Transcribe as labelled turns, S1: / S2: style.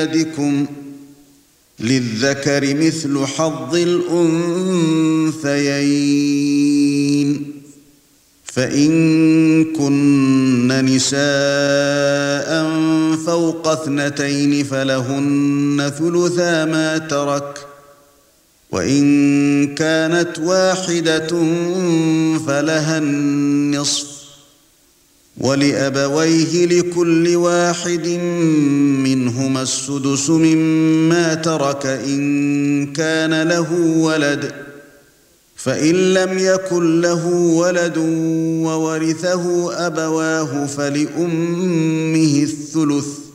S1: أولادكم للذكر مثل حظ الأنثيين فإن كن نساء فوق 2 فلهن ثلثا ما ترك وإن كانت واحدة فلها النصف ولأبويه لكل واحد منهما السدس مما ترك إن كان له ولد فإن لم يكن له ولد وورثه أبواه فلأمه الثلث